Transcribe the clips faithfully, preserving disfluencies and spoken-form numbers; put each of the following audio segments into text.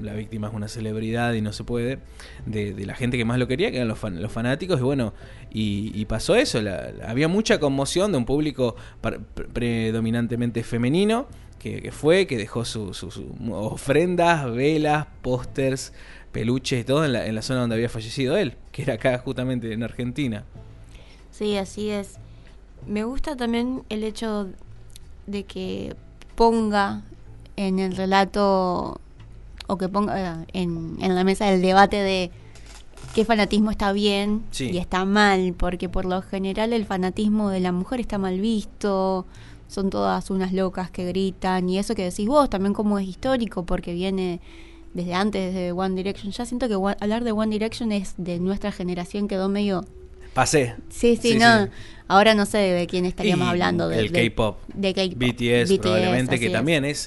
la víctima es una celebridad y no se puede, de, de la gente que más lo quería, que eran los, fan, los fanáticos, y bueno, y, y pasó eso, la, la, había mucha conmoción de un público pre, predominantemente femenino, que, que fue, que dejó sus su, su ofrendas, velas, pósters, peluches y todo en la, en la zona donde había fallecido él, que era acá justamente en Argentina. Sí, así es. Me gusta también el hecho de que ponga en el relato, o que ponga en, en la mesa del debate de qué fanatismo está bien sí. y está mal, porque por lo general el fanatismo de la mujer está mal visto, son todas unas locas que gritan, y eso que decís vos también como es histórico, porque viene desde antes de One Direction. Ya siento que one, hablar de One Direction es de nuestra generación, quedó medio... Pasé. Sí, sí, sí no. Sí. Ahora no sé de quién estaríamos y hablando. De, el de, K-pop. De K-pop. B T S, B T S probablemente, que es. también es...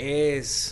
es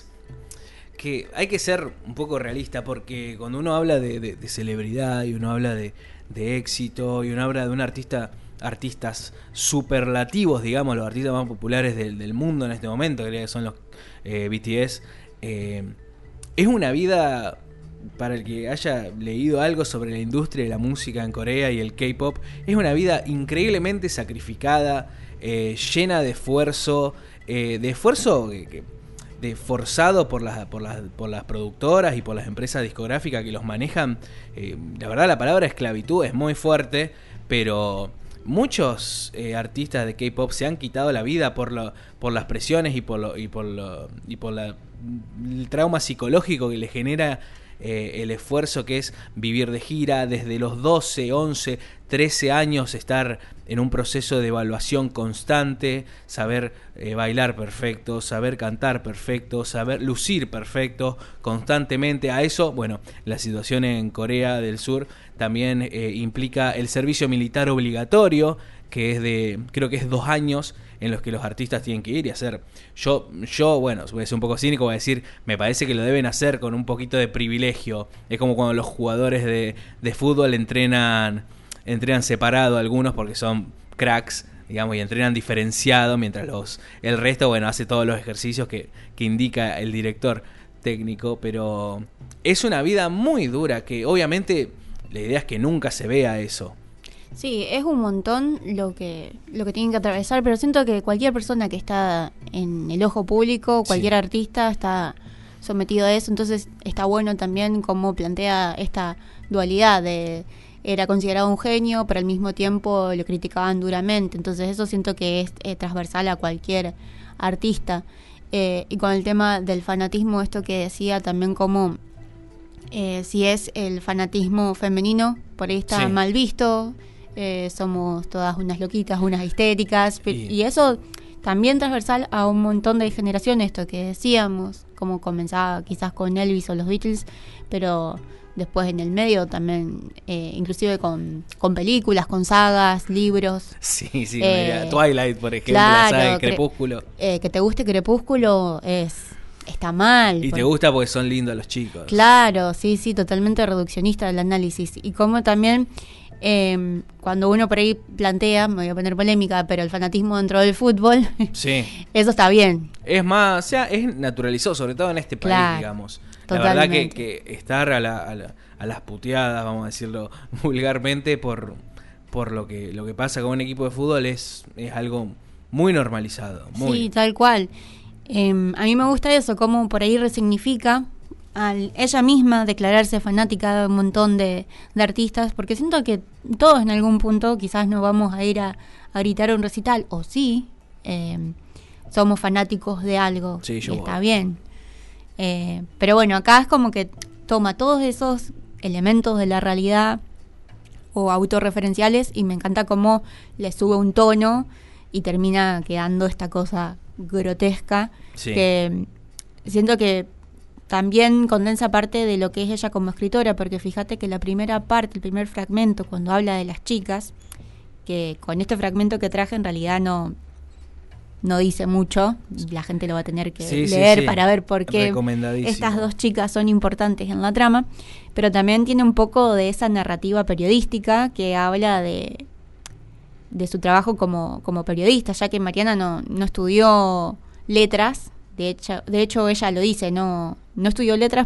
que hay que ser un poco realista, porque cuando uno habla de, de, de celebridad y uno habla de, de éxito y uno habla de un artista... artistas superlativos, digamos, los artistas más populares del, del mundo en este momento, que son los eh, B T S, eh, es una vida, para el que haya leído algo sobre la industria de la música en Corea y el K-pop, es una vida increíblemente sacrificada, eh, llena de esfuerzo, eh, de esfuerzo que, de forzado por las, por, las, por las productoras y por las empresas discográficas que los manejan. Eh, la verdad, la palabra esclavitud es muy fuerte, pero muchos eh, artistas de K-pop se han quitado la vida por lo, por las presiones y por lo, y por lo, y por la, el trauma psicológico que le genera eh, el esfuerzo que es vivir de gira desde los doce, once, trece años, estar en un proceso de evaluación constante, saber eh, bailar perfecto, saber cantar perfecto, saber lucir perfecto constantemente. A eso, bueno, la situación en Corea del Sur también eh, implica el servicio militar obligatorio, que es de, creo que es dos años en los que los artistas tienen que ir y hacer. Yo, yo bueno, voy a ser un poco cínico, voy a decir, me parece que lo deben hacer con un poquito de privilegio. Es como cuando los jugadores de, de fútbol entrenan, entrenan separado algunos porque son cracks, digamos, y entrenan diferenciado, mientras los el resto, bueno, hace todos los ejercicios que, que indica el director técnico. Pero es una vida muy dura que obviamente la idea es que nunca se vea eso. Sí, es un montón lo que lo que tienen que atravesar, pero siento que cualquier persona que está en el ojo público, cualquier sí. artista está sometido a eso, entonces está bueno también cómo plantea esta dualidad de era considerado un genio, pero al mismo tiempo lo criticaban duramente, entonces eso siento que es eh, transversal a cualquier artista. Eh, y con el tema del fanatismo, esto que decía también como eh, si es el fanatismo femenino, por ahí está sí. mal visto. Eh, somos todas unas loquitas, unas histéricas, y... y eso también transversal a un montón de generaciones, esto que decíamos, como comenzaba quizás con Elvis o los Beatles, pero después en el medio también, eh, inclusive con, con películas, con sagas, libros. Sí, sí, eh, Twilight, por ejemplo, claro, la saga de Crepúsculo. Eh, que te guste Crepúsculo es está mal. Y porque... te gusta porque son lindos los chicos. Claro, sí, sí, totalmente reduccionista el análisis. Y como también... Eh, cuando uno por ahí plantea, me voy a poner polémica, pero el fanatismo dentro del fútbol, sí. eso está bien. Es más, o sea, es naturalizado, sobre todo en este país, claro, digamos. La verdad que, que estar a, la, a, la, a las puteadas, vamos a decirlo vulgarmente, por, por lo que lo que pasa con un equipo de fútbol es, es algo muy normalizado. Muy. Sí, tal cual. Eh, a mí me gusta eso, cómo por ahí resignifica al ella misma declararse fanática de un montón de, de artistas, porque siento que todos en algún punto quizás no vamos a ir a, a gritar un recital, o sí, eh, somos fanáticos de algo, sí, yo está voy. bien. Eh, pero bueno, acá es como que toma todos esos elementos de la realidad o autorreferenciales y me encanta cómo le sube un tono y termina quedando esta cosa grotesca, sí. que siento que también condensa parte de lo que es ella como escritora, porque fíjate que la primera parte, el primer fragmento, cuando habla de las chicas, que con este fragmento que traje en realidad no, no dice mucho, la gente lo va a tener que sí, leer sí, sí. para ver por qué estas dos chicas son importantes en la trama, pero también tiene un poco de esa narrativa periodística que habla de, de su trabajo como, como periodista, ya que Mariana no, no estudió letras. De hecho, de hecho ella lo dice, no, no estudió letras,